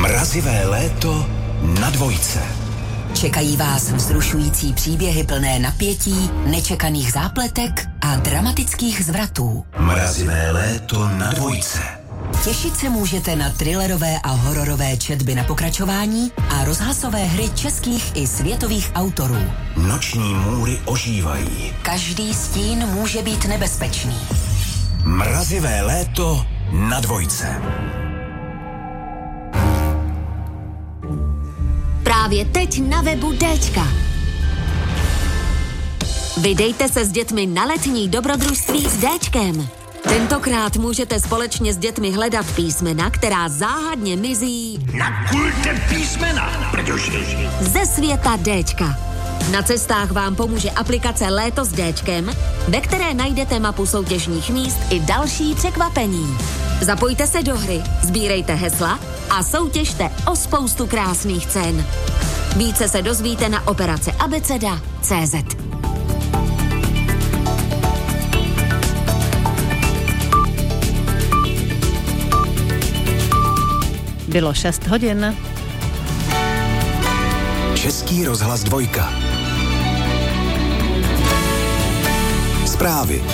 Mrazivé léto na dvojce. Čekají vás vzrušující příběhy plné napětí, nečekaných zápletek a dramatických zvratů. Mrazivé léto na dvojce. Těšit se můžete na thrillerové a hororové četby na pokračování a rozhlasové hry českých i světových autorů. Noční můry ožívají. Každý stín může být nebezpečný. Mrazivé léto na dvojce. Právě teď na webu Déčka. Vydejte se s dětmi na letní dobrodružství s Déčkem. Tentokrát můžete společně s dětmi hledat písmena, která záhadně mizí Nakulte písmena, protože ze světa Déčka. Na cestách vám pomůže aplikace Léto s Déčkem, ve které najdete mapu soutěžních míst i další překvapení. Zapojte se do hry, sbírejte hesla a soutěžte o spoustu krásných cen. Více se dozvíte na operace abeceda.cz. Bylo 6 hodin. Český rozhlas 2. Zprávy.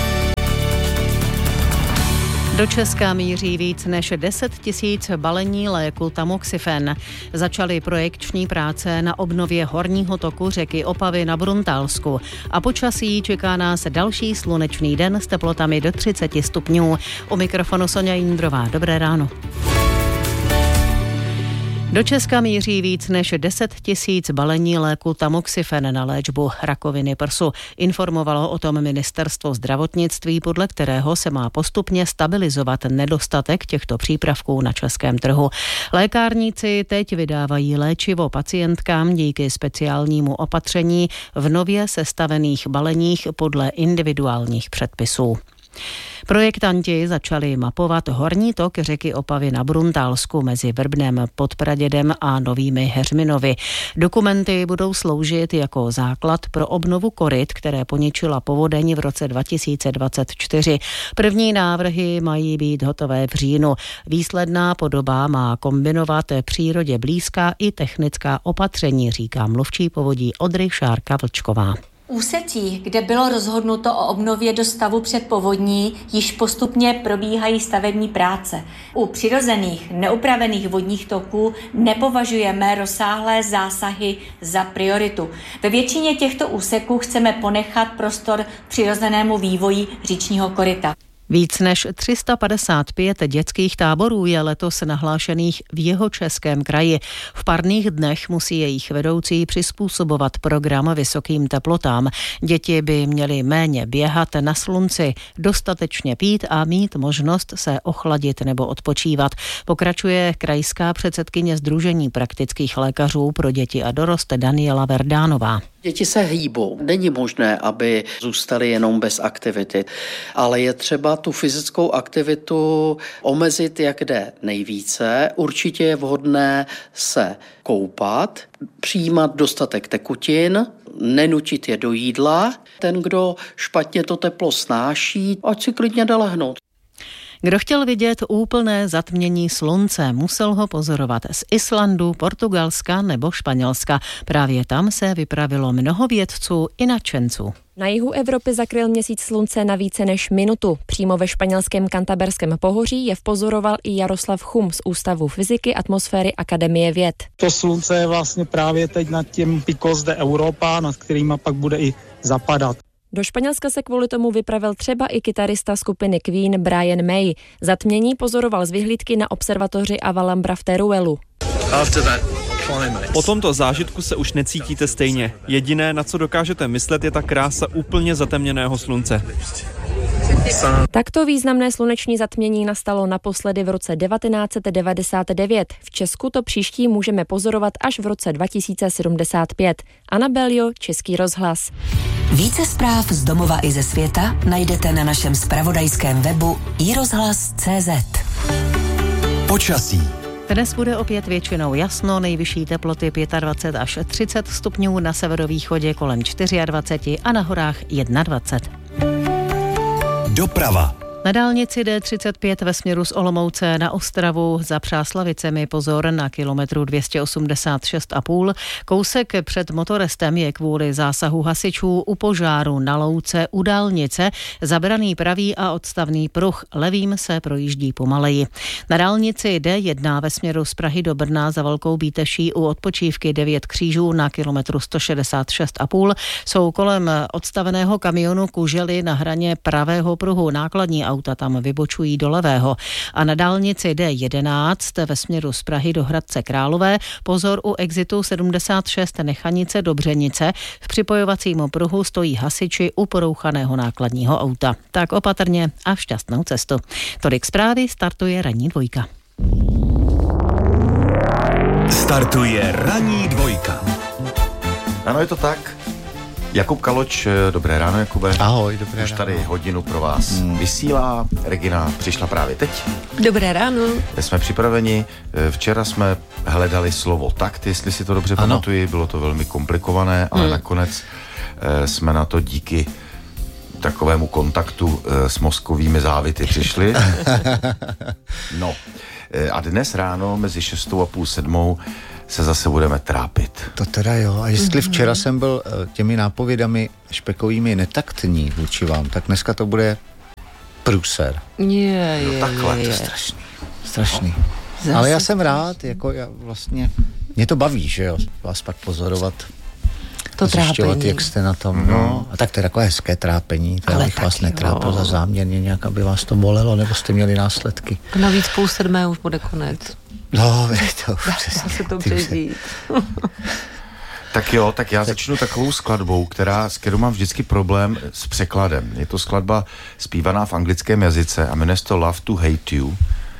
Do Česka míří víc než 10 000 balení léku Tamoxifen. Začaly projekční práce na obnově horního toku řeky Opavy na Bruntálsku. A počasí čeká nás další slunečný den s teplotami do 30 stupňů. U mikrofonu Sonja Jindrová. Dobré ráno. Do Česka míří víc než 10 000 balení léku Tamoxifen na léčbu rakoviny prsu. Informovalo o tom Ministerstvo zdravotnictví, podle kterého se má postupně stabilizovat nedostatek těchto přípravků na českém trhu. Lékárníci teď vydávají léčivo pacientkám díky speciálnímu opatření v nově sestavených baleních podle individuálních předpisů. Projektanti začali mapovat horní tok řeky Opavy na Bruntálsku mezi Vrbnem pod Pradědem a Novými Heřminovy. Dokumenty budou sloužit jako základ pro obnovu koryt, které poničila povodeň v roce 2024. První návrhy mají být hotové v říjnu. Výsledná podoba má kombinovat přírodě blízká i technická opatření, říká mluvčí povodí Odry Šárka Vlčková. Úsecích, kde bylo rozhodnuto o obnově do stavu před povodní, již postupně probíhají stavební práce. U přirozených, neupravených vodních toků nepovažujeme rozsáhlé zásahy za prioritu. Ve většině těchto úseků chceme ponechat prostor přirozenému vývoji říčního koryta. Víc než 355 dětských táborů je letos nahlášených v Jihočeském kraji. V parných dnech musí jejich vedoucí přizpůsobovat program vysokým teplotám. Děti by měly méně běhat na slunci, dostatečně pít a mít možnost se ochladit nebo odpočívat. Pokračuje krajská předsedkyně Sdružení praktických lékařů pro děti a dorost Daniela Verdánová. Děti se hýbou. Není možné, aby zůstaly jenom bez aktivity, ale je třeba tu fyzickou aktivitu omezit, jak jde nejvíce. Určitě je vhodné se koupat, přijímat dostatek tekutin, nenutit je do jídla. Ten, kdo špatně to teplo snáší, ať si klidně jde lehnout. Kdo chtěl vidět úplné zatmění slunce, musel ho pozorovat z Islandu, Portugalska nebo Španělska. Právě tam se vypravilo mnoho vědců i nadšenců. Na jihu Evropy zakryl měsíc slunce na více než minutu. Přímo ve španělském Cantaberském pohoří je vpozoroval i Jaroslav Chum z Ústavu fyziky atmosféry Akademie věd. To slunce je vlastně právě teď nad tím Picos de Europa, nad kterýma pak bude i zapadat. Do Španělska se kvůli tomu vypravil třeba i kytarista skupiny Queen Brian May. Zatmění pozoroval z vyhlídky na observatoři Avalambra v Teruelu. Po tomto zážitku se už necítíte stejně. Jediné, na co dokážete myslet, je ta krása úplně zatemněného slunce. Takto významné sluneční zatmění nastalo naposledy v roce 1999. V Česku to příští můžeme pozorovat až v roce 2075. Anna Beljo, Český rozhlas. Více zpráv z domova i ze světa najdete na našem zpravodajském webu iRozhlas.cz. Počasí. Dnes bude opět většinou jasno, nejvyšší teploty 25 až 30 stupňů, na severovýchodě kolem 24 a na horách 21. Doprava. Na dálnici D35 ve směru z Olomouce na Ostravu za Přáslavicemi pozor na kilometru 286,5. Kousek před Motorestem je kvůli zásahu hasičů u požáru na louce u dálnice zabraný pravý a odstavný pruh. Levým se projíždí pomaleji. Na dálnici D1 ve směru z Prahy do Brna za Velkou Bíteší u odpočívky 9 Křížů na kilometru 166,5 jsou kolem odstaveného kamionu kužely na hraně pravého pruhu. Nákladní auta tam vybočují do levého. A na dálnici D11 ve směru z Prahy do Hradce Králové pozor u exitu 76 Nechanice do Břenice. V připojovacím pruhu stojí hasiči u porouchaného nákladního auta. Tak opatrně a šťastnou cestu. Tolik zprávy, startuje ranní dvojka. Startuje ranní dvojka. Ano, je to tak. Jakub Kaloč, dobré ráno, Jakube. Ahoj, dobré Už ráno. tady hodinu pro vás vysílá. Regina přišla právě teď. Dobré ráno. Jsme připraveni. Včera jsme hledali slovo takt, jestli si to dobře pamatuji. Bylo to velmi komplikované, ale nakonec jsme na to díky takovému kontaktu s mozkovými závity přišli. No. A dnes ráno mezi 6:30 a 7:30 se zase budeme trápit. To teda jo. A jestli včera jsem byl těmi nápovědami špekovými netaktní vůči vám, tak dneska to bude průser. Takhle. To je strašný. No. Ale já jsem rád, jako já vlastně, mě to baví, že jo, vás pak pozorovat. To trápení. Jak jste na tom, no. A tak to je takové hezké trápení, to já bych vás netrápil za záměrně nějak, aby vás to bolelo, nebo jste měli následky. A navíc 6:30 už bude konec. No, to už dá se to přežít. Tak jo, tak já začnu takovou skladbou, s kterou mám vždycky problém s překladem. Je to skladba zpívaná v anglickém jazyce a jmenuje se to Love to Hate You.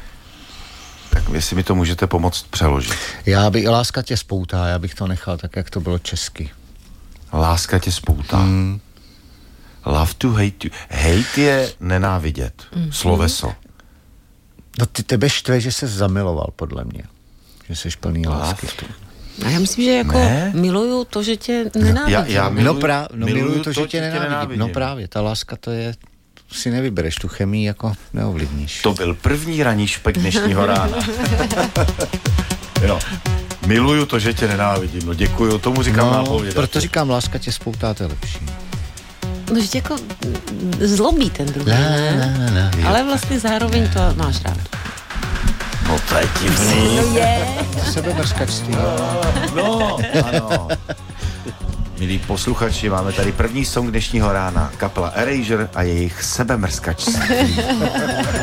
Tak jestli mi to můžete pomoct přeložit. Láska tě spoutá, já bych to nechal tak, jak to bylo česky. Láska tě spoutá. Love to hate you. Hate je nenávidět. Sloveso. No tebe štve, že ses zamiloval, podle mě. Že jsi plný lásky. A já myslím, že jako miluju to, že tě nenávidím. Já miluju to, že tě nenávidím. No právě, ta láska to je, si nevybereš, tu chemii jako neovlivníš. To byl první ranní špek dnešního rána. Jo. Miluju to, že tě nenávidím. No děkuju, tomu říkám nápověd. Proto říkám, láska tě spoutá, to je lepší. No, že tě jako zlobí ten druhý, ne? Ale vlastně zároveň to máš rád. No to je divný. No je. Sebemrskačství. No, ano. Milí posluchači, máme tady první song dnešního rána. Kapela Erasure a jejich Sebemrskačství.